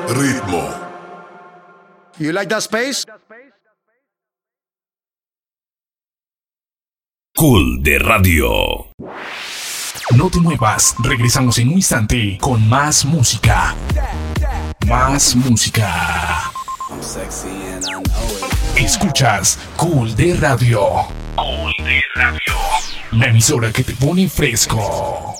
ritmo. You like that space? Cool de Radio. No te muevas, regresamos en un instante con más música. Más música. Escuchas Cool de Radio. Cool de Radio. La emisora que te pone fresco.